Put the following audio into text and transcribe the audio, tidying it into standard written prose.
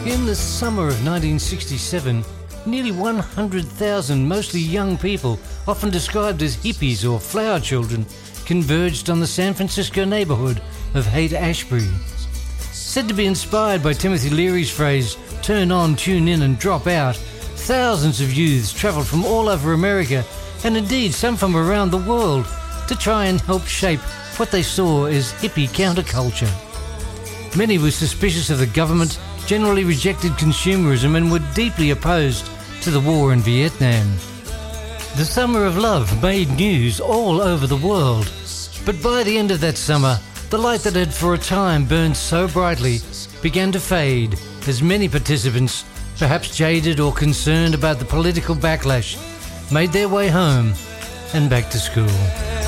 In the summer of 1967, nearly 100,000 mostly young people, often described as hippies or flower children, converged on the San Francisco neighborhood of Haight-Ashbury. Said to be inspired by Timothy Leary's phrase, "turn on, tune in and drop out," thousands of youths travelled from all over America, and indeed some from around the world, to try and help shape what they saw as hippie counterculture. Many were suspicious of the government, generally rejected consumerism, and were deeply opposed to the war in Vietnam. The Summer of Love made news all over the world, but by the end of that summer, the light that had for a time burned so brightly began to fade as many participants, perhaps jaded or concerned about the political backlash, made their way home and back to school.